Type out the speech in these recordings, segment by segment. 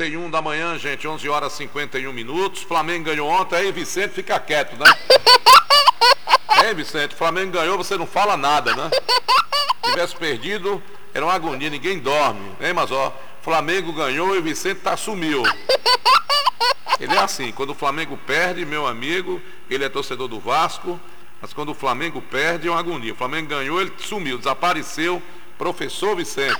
51 da manhã, gente, 11 horas e 51 minutos. Flamengo ganhou ontem. Aí, Vicente, fica quieto, né? Vicente, Flamengo ganhou, você não fala nada, né? Se tivesse perdido, era uma agonia, ninguém dorme, hein, mas ó, Flamengo ganhou e o Vicente sumiu. Ele é assim, quando o Flamengo perde, meu amigo, ele é torcedor do Vasco, mas quando o Flamengo perde é uma agonia. O Flamengo ganhou, ele sumiu, desapareceu, professor Vicente.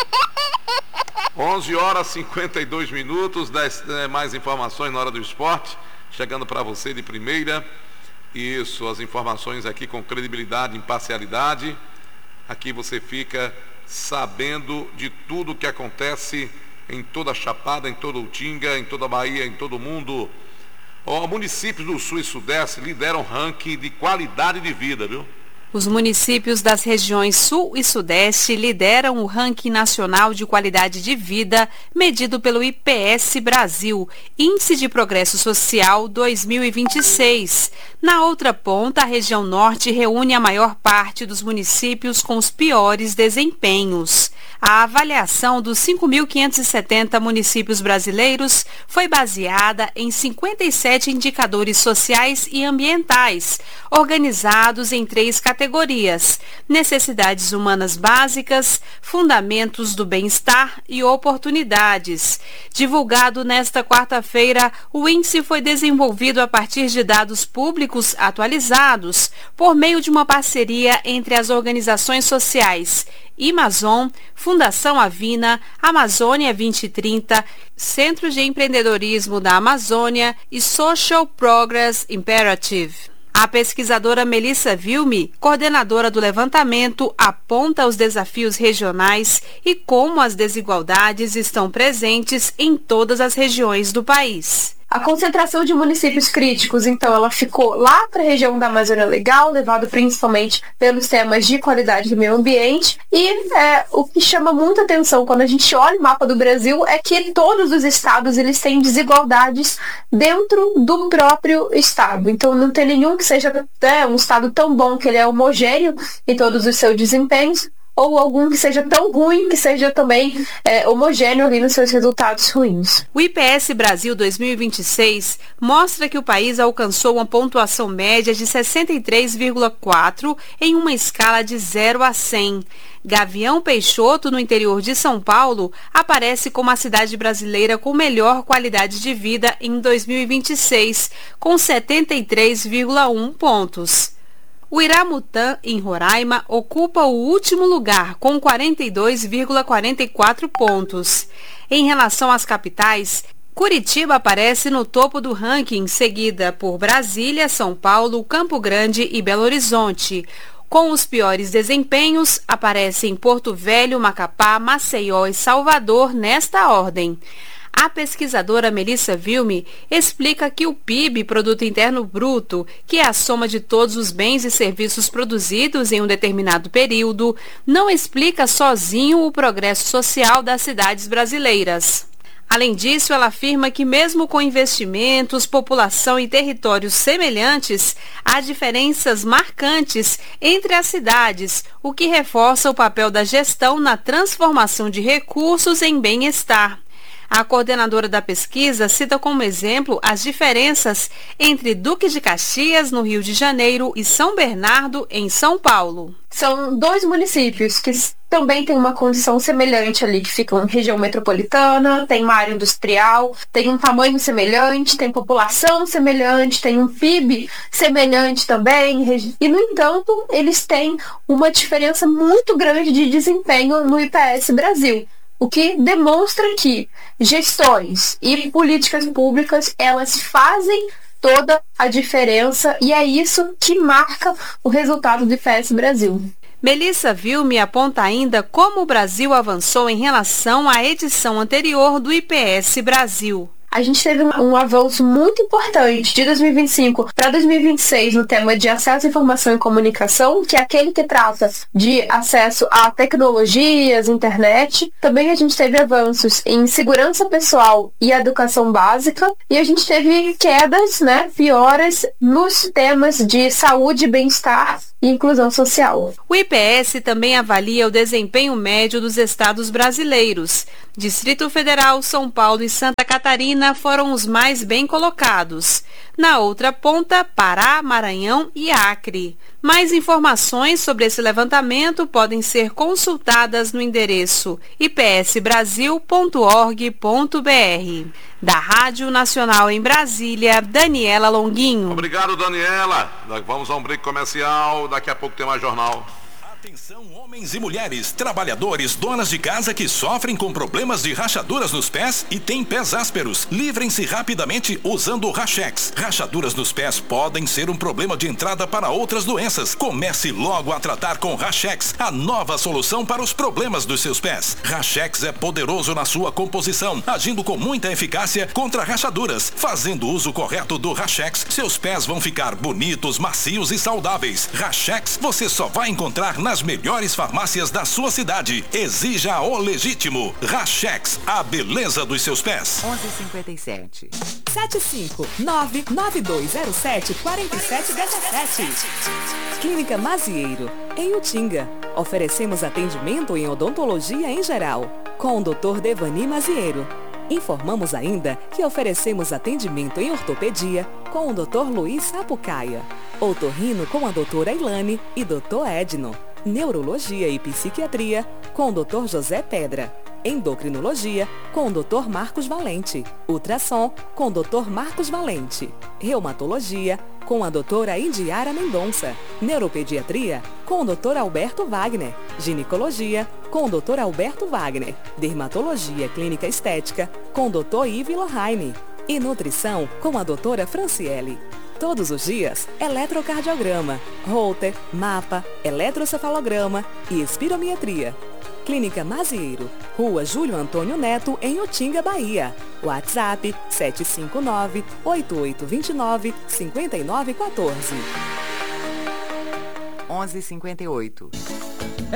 11 horas e 52 minutos, mais informações na hora do esporte, chegando para você de primeira. Isso, as informações aqui com credibilidade, imparcialidade. Aqui você fica sabendo de tudo que acontece em toda a Chapada, em toda Utinga, em toda a Bahia, em todo o mundo. Municípios do Sul e Sudeste lideram ranking de qualidade de vida, viu? Os municípios das regiões Sul e Sudeste lideram o ranking nacional de qualidade de vida medido pelo IPS Brasil, Índice de Progresso Social 2026. Na outra ponta, a região Norte reúne a maior parte dos municípios com os piores desempenhos. A avaliação dos 5.570 municípios brasileiros foi baseada em 57 indicadores sociais e ambientais, organizados em 3 categorias: necessidades humanas básicas, fundamentos do bem-estar e oportunidades. Divulgado nesta quarta-feira, o índice foi desenvolvido a partir de dados públicos atualizados por meio de uma parceria entre as organizações sociais Amazon, Fundação Avina, Amazônia 2030, Centro de Empreendedorismo da Amazônia e Social Progress Imperative. A pesquisadora Melissa Vilme, coordenadora do levantamento, aponta os desafios regionais e como as desigualdades estão presentes em todas as regiões do país. A concentração de municípios críticos, então, ela ficou lá para a região da Amazônia Legal, levado principalmente pelos temas de qualidade do meio ambiente. E o que chama muita atenção quando a gente olha o mapa do Brasil é que todos os estados eles têm desigualdades dentro do próprio estado. Então, não tem nenhum que seja um estado tão bom que ele é homogêneo em todos os seus desempenhos, ou algum que seja tão ruim que seja também homogêneo ali nos seus resultados ruins. O IPS Brasil 2026 mostra que o país alcançou uma pontuação média de 63,4 em uma escala de 0 a 100. Gavião Peixoto, no interior de São Paulo, aparece como a cidade brasileira com melhor qualidade de vida em 2026, com 73,1 pontos. O Iramutã, em Roraima, ocupa o último lugar, com 42,44 pontos. Em relação às capitais, Curitiba aparece no topo do ranking, seguida por Brasília, São Paulo, Campo Grande e Belo Horizonte. Com os piores desempenhos, aparecem Porto Velho, Macapá, Maceió e Salvador nesta ordem. A pesquisadora Melissa Vilme explica que o PIB, Produto Interno Bruto, que é a soma de todos os bens e serviços produzidos em um determinado período, não explica sozinho o progresso social das cidades brasileiras. Além disso, ela afirma que mesmo com investimentos, população e territórios semelhantes, há diferenças marcantes entre as cidades, o que reforça o papel da gestão na transformação de recursos em bem-estar. A coordenadora da pesquisa cita como exemplo as diferenças entre Duque de Caxias, no Rio de Janeiro, e São Bernardo, em São Paulo. São 2 municípios que também têm uma condição semelhante ali, que ficam em região metropolitana, tem uma área industrial, tem um tamanho semelhante, tem população semelhante, tem um PIB semelhante também. E, no entanto, eles têm uma diferença muito grande de desempenho no IPS Brasil. O que demonstra que gestões e políticas públicas, elas fazem toda a diferença e é isso que marca o resultado do IPS Brasil. Melissa Vilme aponta ainda como o Brasil avançou em relação à edição anterior do IPS Brasil. A gente teve um avanço muito importante de 2025 para 2026 no tema de acesso à informação e comunicação, que é aquele que trata de acesso a tecnologias, internet. Também a gente teve avanços em segurança pessoal e educação básica. E a gente teve quedas, pioras nos temas de saúde, bem-estar e inclusão social. O IPS também avalia o desempenho médio dos estados brasileiros. Distrito Federal, São Paulo e Santa Catarina foram os mais bem colocados. Na outra ponta, Pará, Maranhão e Acre. Mais informações sobre esse levantamento podem ser consultadas no endereço ipsbrasil.org.br. Da Rádio Nacional em Brasília, Daniela Longuinho. Obrigado, Daniela. Vamos a um break comercial. Daqui a pouco tem mais jornal. Atenção, homens e mulheres, trabalhadores, donas de casa que sofrem com problemas de rachaduras nos pés e têm pés ásperos. Livrem-se rapidamente usando o Rachex. Rachaduras nos pés podem ser um problema de entrada para outras doenças. Comece logo a tratar com Rachex, a nova solução para os problemas dos seus pés. Rachex é poderoso na sua composição, agindo com muita eficácia contra rachaduras. Fazendo uso correto do Rachex, seus pés vão ficar bonitos, macios e saudáveis. Rachex você só vai encontrar nas melhores farmácias da sua cidade. Exija o legítimo. Rachex, a beleza dos seus pés. 11:57. 75992074717. Clínica Mazieiro, em Utinga. Oferecemos atendimento em odontologia em geral, com o Dr. Devani Mazieiro. Informamos ainda que oferecemos atendimento em ortopedia com o Dr. Luiz Sapucaia, otorrino com a doutora Ilane e Dr. Edno, neurologia e psiquiatria com o Dr. José Pedra, endocrinologia com o Dr. Marcos Valente, ultrassom com o Dr. Marcos Valente, reumatologia com a doutora Indiara Mendonça, neuropediatria com o Dr. Alberto Wagner, ginecologia com o Dr. Alberto Wagner, dermatologia clínica estética com o Dr. Yves Lohane e nutrição com a doutora Franciele. Todos os dias, eletrocardiograma, Holter, mapa, eletrocefalograma e espirometria. Clínica Mazieiro, Rua Júlio Antônio Neto, em Utinga, Bahia. WhatsApp 759-8829-5914. 11:58.